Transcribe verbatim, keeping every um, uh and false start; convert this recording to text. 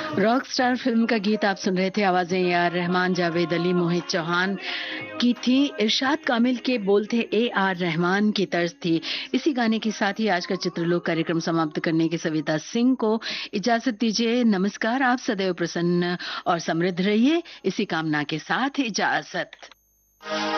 Rock star film का गीत आप सुन रहे थे। आवाजें ए आर रहमान, जावेद अली, मोहित चौहान की थी। इरशाद कामिल के बोल थे ए आर रहमान की तर्ज थी। इसी गाने के साथ ही आज का चित्रलोक कार्यक्रम समाप्त करने के सविता सिंह को इजाजत दीजिए। नमस्कार। आप सदैव प्रसन्न और समृद्ध रहिए, इसी कामना के साथ इजाजत।